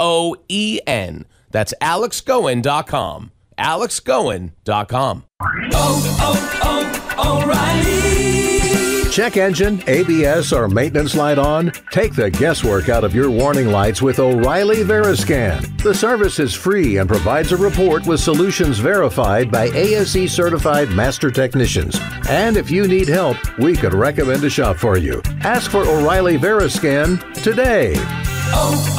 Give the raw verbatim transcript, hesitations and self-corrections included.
O E N. That's alex goen dot com. alex goen dot com. Oh, oh, O'Reilly. Check engine, A B S, or maintenance light on? Take the guesswork out of your warning lights with O'Reilly Veriscan. The service is free and provides a report with solutions verified by A S E certified master technicians. And if you need help, we could recommend a shop for you. Ask for O'Reilly Veriscan today. Oh,